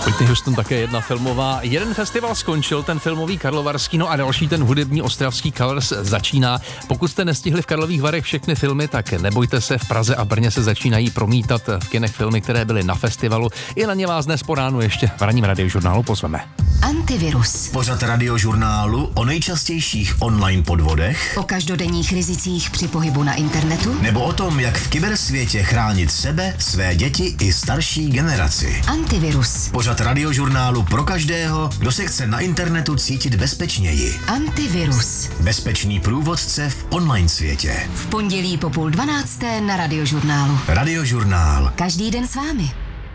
Whitney Houston také jedna filmová. Jeden festival skončil, ten filmový karlovarský, no a další, ten hudební ostravský Colors, začíná. Pokud jste nestihli v Karlových Varech všechny filmy, tak nebojte se, v Praze a Brně se začínají promítat v kinech filmy, které byly na festivalu. I na ně vás dnes po ránu ještě v ranním radiožurnálu pozveme. Antivirus. Pořad radiožurnálu o nejčastějších online podvodech, O každodenních rizicích při pohybu na internetu. nebo o tom, jak v kybersvětě chránit sebe, své děti i starší generaci. Antivirus. Pořad radiožurnálu pro každého, kdo se chce na internetu cítit bezpečněji. Antivirus. Bezpečný průvodce v online světě. V pondělí po 11:30 na radiožurnálu. Radiožurnál. Každý den s vámi.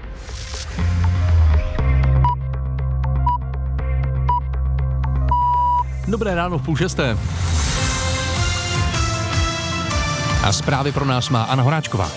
Dobré ráno v 5:30. A zprávy pro nás má Anna Horáčková.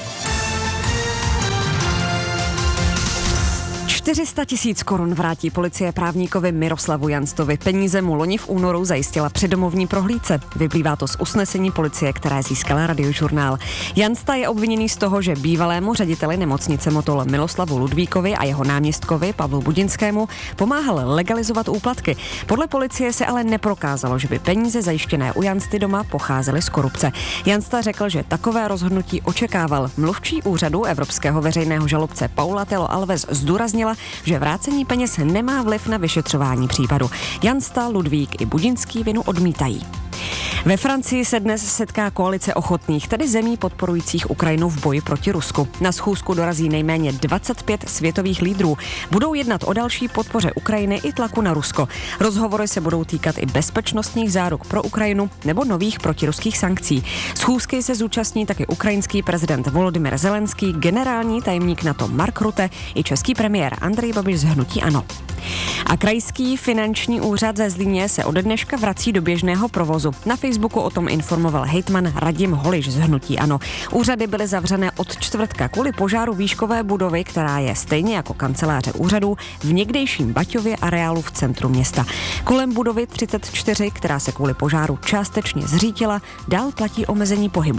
400 000 korun vrátí policie právníkovi Miroslavu Janstovi. Peníze mu loni v únoru zajistila při domovní prohlídce. Vyplývá to z usnesení policie, které získala radiožurnál. Jansta je obviněný z toho, že bývalému řediteli nemocnice Motol Miloslavu Ludvíkovi a jeho náměstkovi Pavlu Budinskému pomáhal legalizovat úplatky. Podle policie se ale neprokázalo, že by peníze zajištěné u Jansty doma pocházely z korupce. Jansta řekl, že takové rozhodnutí očekával. Mluvčí úřadu evropského veřejného žalobce Paula Telo Alves zdůraznila, že vrácení peněz nemá vliv na vyšetřování případu. Jansta, Ludvík i Budinský vinu odmítají. Ve Francii se dnes setká koalice ochotných, tedy zemí podporujících Ukrajinu v boji proti Rusku. Na schůzku dorazí nejméně 25 světových lídrů. Budou jednat o další podpoře Ukrajiny i tlaku na Rusko. Rozhovory se budou týkat i bezpečnostních záruk pro Ukrajinu nebo nových protiruských sankcí. Schůzky se zúčastní taky ukrajinský prezident Volodymyr Zelenský, generální tajemník NATO Mark Rutte i český premiér Andrej Babiš z hnutí ANO. A krajský finanční úřad ze Zlíně se ode dneška vrací do běžného provozu. Na Facebooku o tom informoval hejtman Radim Holiš z hnutí ANO. Úřady byly zavřené od čtvrtka kvůli požáru výškové budovy, která je stejně jako kanceláře úřadů v někdejším Baťově areálu v centru města. Kolem budovy 34, která se kvůli požáru částečně zřítila, dál platí omezení pohybu.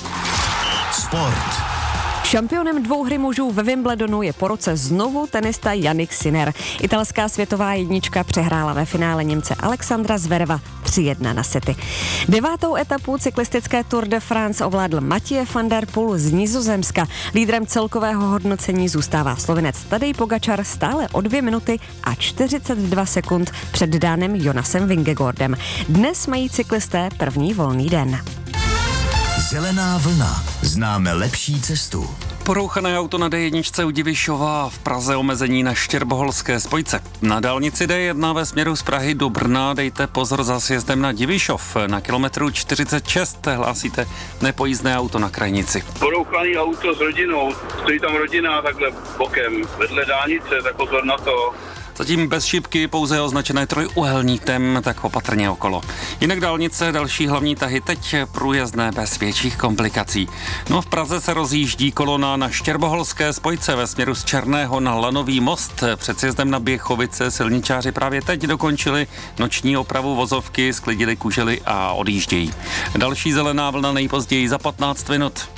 Sport. Šampionem dvouhry mužů ve Wimbledonu je po roce znovu tenista Jannik Sinner. Italská světová jednička přehrála ve finále Němce Alexandra Zvereva 3-1 na sety. 9. etapu cyklistické Tour de France ovládl Mathieu van der Poel z Nizozemska. Lídrem celkového hodnocení zůstává Slovinec Tadej Pogačar stále o 2 minuty a 42 sekund před Dánem Jonasem Vingegaardem. Dnes mají cyklisté první volný den. Zelená vlna. Známe lepší cestu. Porouchané auto na D1 u Divišova, v Praze omezení na Štěrboholské spojce. Na dálnici D1 ve směru z Prahy do Brna dejte pozor za sjezdem na Divišov. Na kilometru 46 hlásíte nepojízdné auto na krajnici. Porouchaný auto s rodinou, stojí tam rodina takhle bokem, vedle dálnice, tak pozor na to. Zatím bez šipky, pouze označené trojúhelníkem, tak opatrně okolo. Jinak dálnice, další hlavní tahy teď průjezdné bez větších komplikací. No v Praze se rozjíždí kolona na Štěrboholské spojce ve směru z Černého na Lanový most. Před sjezdem na Běchovice silničáři právě teď dokončili noční opravu vozovky, sklidili kužely a odjíždějí. Další zelená vlna nejpozději za 15 minut.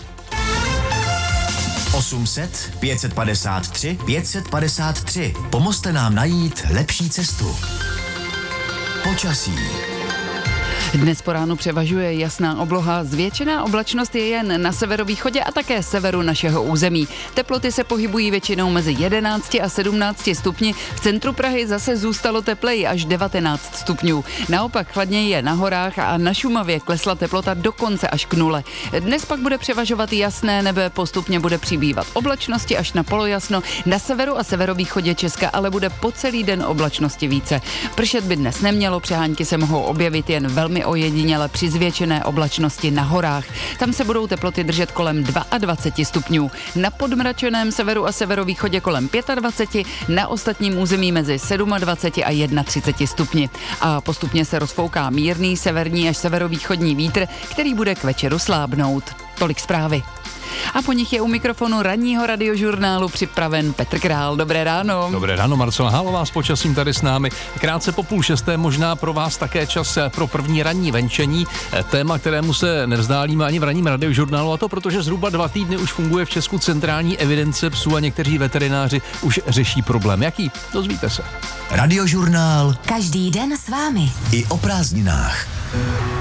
800 553 553. Pomozte nám najít lepší cestu. Počasí. Dnes po ránu převažuje jasná obloha, zvětšená oblačnost je jen na severovýchodě a také severu našeho území. Teploty se pohybují většinou mezi 11 a 17 stupni, v centru Prahy zase zůstalo tepleji až 19 stupňů. Naopak chladněji je na horách a na Šumavě klesla teplota dokonce až k 0. Dnes pak bude převažovat jasné nebe, postupně bude přibývat oblačnosti až na polojasno, na severu a severovýchodě Česka ale bude po celý den oblačnosti více. Pršet by dnes nemělo, přehánky se mohou objevit jen velmi ojediněle při zvětšené oblačnosti na horách. Tam se budou teploty držet kolem 22 stupňů. Na podmračeném severu a severovýchodě kolem 25, na ostatním území mezi 27 a 31 stupni. A postupně se rozfouká mírný severní až severovýchodní vítr, který bude k večeru slábnout. Tolik zprávy. a po nich je u mikrofonu ranního radiožurnálu připraven Petr Král. Dobré ráno. Dobré ráno, Marcela Hálová s počasím tady s námi. Krátce po 5:30 možná pro vás také čas pro první ranní venčení. Téma, kterému se nevzdálíme ani v ranním radiožurnálu, a to protože zhruba 2 týdny už funguje v Česku centrální evidence psů a někteří veterináři už řeší problém. Jaký? Dozvíte se. Radiožurnál Každý den s vámi. i o prázdninách.